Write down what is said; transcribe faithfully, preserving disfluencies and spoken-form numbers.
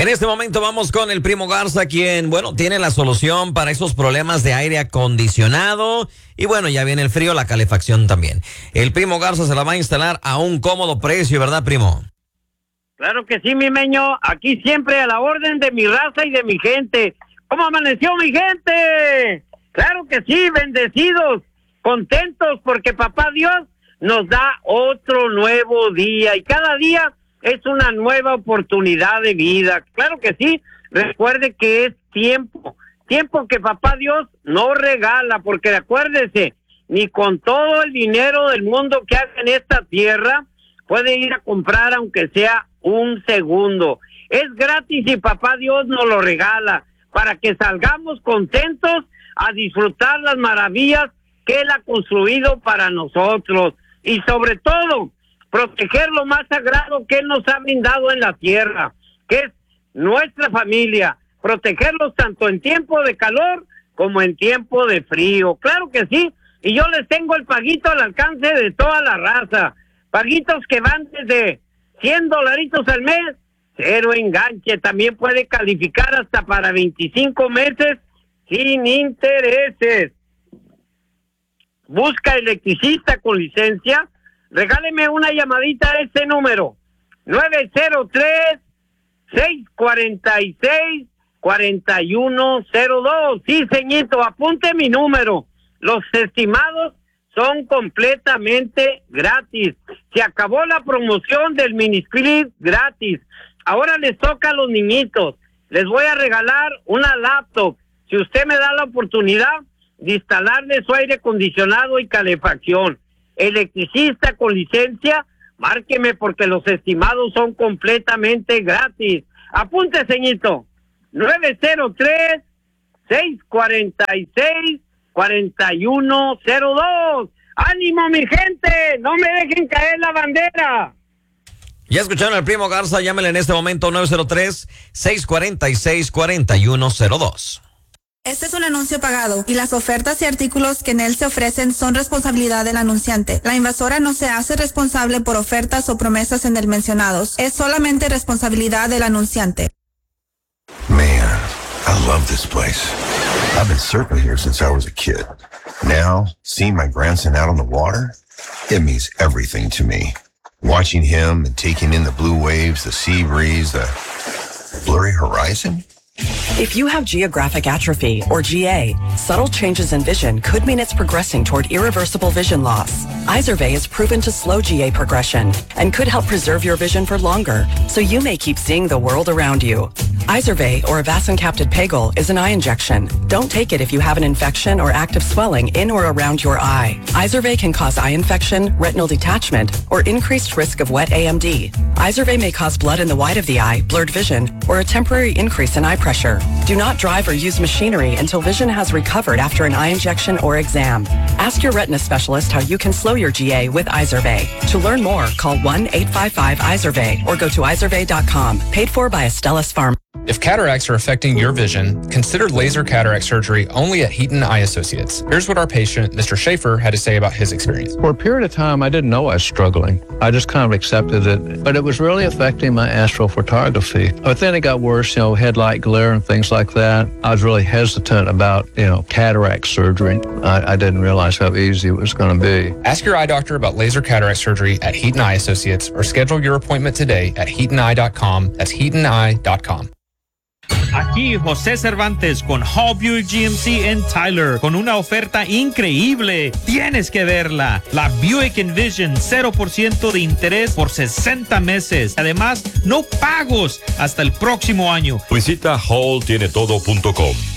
En este momento vamos con el Primo Garza, quien, bueno, tiene la solución para esos problemas de aire acondicionado. Y bueno, ya viene el frío, la calefacción también. El Primo Garza se la va a instalar a un cómodo precio, ¿verdad, primo? Claro que sí, mi meño. Aquí siempre a la orden de mi raza y de mi gente. ¿Cómo amaneció mi gente? Claro que sí, bendecidos, contentos, porque papá Dios nos da otro nuevo día. Y cada día es una nueva oportunidad de vida. Claro que sí. Recuerde que es tiempo. Tiempo que papá Dios no regala, porque acuérdese, ni con todo el dinero del mundo que haga en esta tierra, puede ir a comprar aunque sea un segundo. Es gratis y papá Dios nos lo regala, para que salgamos contentos a disfrutar las maravillas que Él ha construido para nosotros. Y sobre todo, proteger lo más sagrado que Él nos ha brindado en la tierra, que es nuestra familia. Protegerlos tanto en tiempo de calor como en tiempo de frío. Claro que sí. Y yo les tengo el paguito al alcance de toda la raza. Paguitos que van desde cien dolaritos al mes, cero enganche. También puede calificar hasta para veinticinco meses sin intereses. Busca electricista con licencia. Regáleme una llamadita a este número, nueve cero tres, seis cuatro seis, cuatro uno cero dos. Sí, señito, apunte mi número. Los estimados son completamente gratis. Se acabó la promoción del minisplit gratis. Ahora les toca a los niñitos. Les voy a regalar una laptop. Si usted me da la oportunidad de instalarle su aire acondicionado y calefacción. Electricista con licencia, márqueme porque los estimados son completamente gratis. Apunte, señito. nueve cero tres, seis cuatro seis, cuatro uno cero dos. ¡Ánimo, mi gente! ¡No me dejen caer la bandera! Ya escucharon al Primo Garza. Llámenle en este momento nueve cero tres, seis cuatro seis, cuatro uno cero dos. Este es un anuncio pagado y las ofertas y artículos que en él se ofrecen son responsabilidad del anunciante. La invasora no se hace responsable por ofertas o promesas en el mencionados. Es solamente responsabilidad del anunciante. Man, I love this place. I've been surfing here since I was a kid. Now, seeing my grandson out on the water, it means everything to me. Watching him and taking in the blue waves, the sea breeze, the blurry horizon. If you have geographic atrophy, or G A, subtle changes in vision could mean it's progressing toward irreversible vision loss. Izervay is proven to slow G A progression and could help preserve your vision for longer, so you may keep seeing the world around you. Izervay, or avacincaptad pegol, is an eye injection. Don't take it if you have an infection or active swelling in or around your eye. Izervay can cause eye infection, retinal detachment, or increased risk of wet A M D. Izervay may cause blood in the white of the eye, blurred vision, or a temporary increase in eye pressure. Do not drive or use machinery until vision has recovered after an eye injection or exam. Ask your retina specialist how you can slow your G A with Izervay. To learn more, call one eight five five Izervay or go to izervay dot com. Paid for by Astellas Pharma. If cataracts are affecting your vision, consider laser cataract surgery only at Heaton Eye Associates. Here's what our patient, Mister Schaefer, had to say about his experience. For a period of time, I didn't know I was struggling. I just kind of accepted it, but it was really affecting my astrophotography. But then it got worse, you know, headlight glare and things like that. I was really hesitant about, you know, cataract surgery. I, I didn't realize how easy it was going to be. Ask your eye doctor about laser cataract surgery at Heaton Eye Associates or schedule your appointment today at heaton eye dot com. That's heaton eye dot com. Aquí José Cervantes con Hall Buick G M C en Tyler con una oferta increíble. Tienes que verla. La Buick Envision cero por ciento de interés por sesenta meses. Además, no pagos hasta el próximo año. Visita hall tiene todo punto com.